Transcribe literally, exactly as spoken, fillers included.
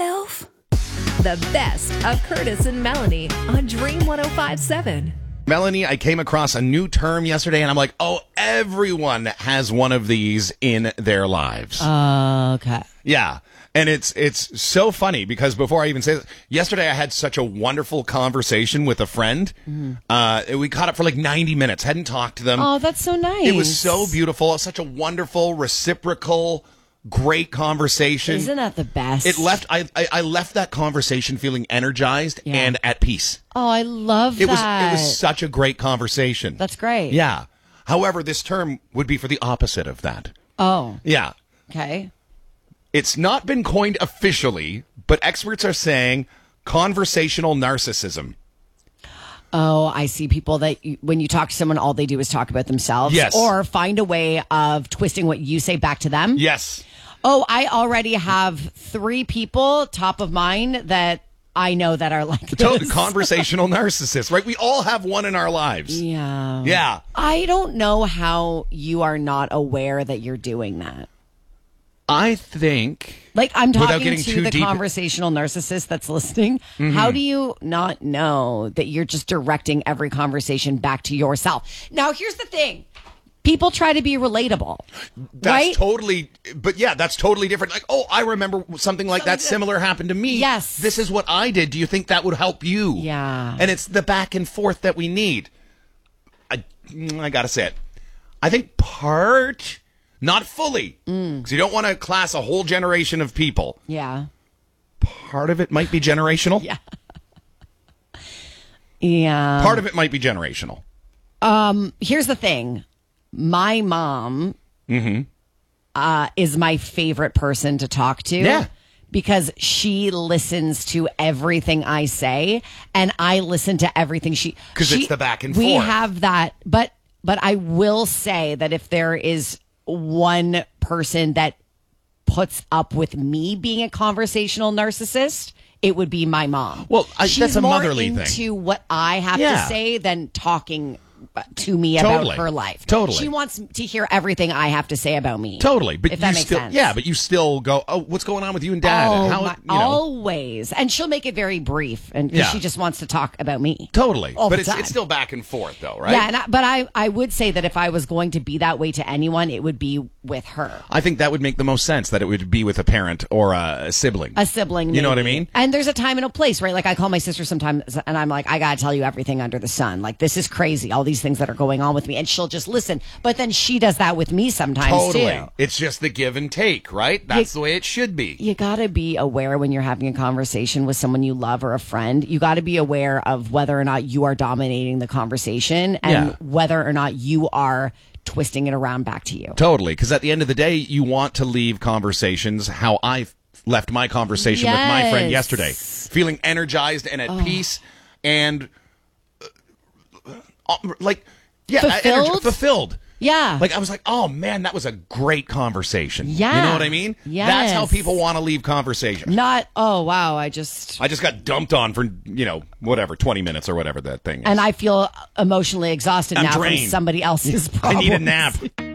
yourself? The best of Curtis and Melanie on Dream one oh five point seven. Melanie, I came across a new term yesterday, and I'm like, oh, everyone has one of these in their lives. Uh, okay. Yeah. And it's it's so funny because before I even say this, yesterday I had such a wonderful conversation with a friend. Mm-hmm. Uh, we caught up for like ninety minutes, hadn't talked to them. Oh, that's so nice. It was so beautiful. Such a wonderful, reciprocal, great conversation. Isn't that the best? It left. I I, I left that conversation feeling energized Yeah. and at peace. Oh, I love It was that. it was such a great conversation. That's great. Yeah. However, this term would be for the opposite of that. Oh, Yeah. okay. It's not been coined officially, but experts are saying conversational narcissism. Oh, I see people that you, when you talk to someone, all they do is talk about themselves. Yes. Or find a way of twisting what you say back to them. Yes. Oh, I already have three people top of mind that I know that are like To- this. conversational narcissists, right? We all have one in our lives. Yeah. Yeah. I don't know how you are not aware that you're doing that. I think... Like, I'm Without talking getting to too the deep- conversational narcissist that's listening. Mm-hmm. How do you not know that you're just directing every conversation back to yourself? Now, here's the thing. People try to be relatable, That's right? totally... But yeah, that's totally different. Like, oh, I remember something like that similar happened to me. Yes. This is what I did. Do you think that would help you? Yeah. And it's the back and forth that we need. I, I gotta say it. I think part... Not fully, because you don't want to class a whole generation of people. Yeah. Part of it might be generational. Yeah. Yeah. Part of it might be generational. Um, here's the thing. My mom Mm-hmm. uh, is my favorite person to talk to. Yeah. Because she listens to everything I say, and I listen to everything she... 'Cause it's she- the back and we forth. have that, but but I will say that if there is one person that puts up with me being a conversational narcissist, it would be my mom. Well, I- She's that's a more motherly thing. into what I have Yeah. to say than talking to me Totally. about her life. Totally. She wants to hear everything I have to say about me. Totally. But if you that makes still, sense. yeah, but you still go, oh, what's going on with you and dad? Oh, And how, my- you know, always. And she'll make it very brief, and 'cause Yeah. she just wants to talk about me. Totally. all But the it's, time. it's still back and forth, though, right? Yeah, and I, but I, I would say that if I was going to be that way to anyone, it would be with her. I think that would make the most sense, that it would be with a parent or a sibling. A sibling. You know what I maybe. mean? And there's a time and a place, right? Like I call my sister sometimes and I'm like, I got to tell you everything under the sun. Like, this is crazy. All these things that are going on with me. And she'll just listen. But then she does that with me sometimes Totally. too. It's just the give and take, right? That's the way it should be. You got to be aware when you're having a conversation with someone you love or a friend. You got to be aware of whether or not you are dominating the conversation and Yeah. whether or not you are twisting it around back to you. Totally. Because at the end of the day, you want to leave conversations how I left my conversation with my friend Yes. yesterday. Feeling energized and at peace and uh, uh, like, yeah, Fulfilled? energy- fulfilled. Yeah. Like, I was like, oh, man, that was a great conversation. Yeah. You know what I mean? That's how Yes. people want to leave conversations. Not, oh, wow, I just... I just got dumped on for, you know, whatever, twenty minutes or whatever that thing is. And I feel emotionally exhausted I'm now drained. from somebody else's I problems. need a nap.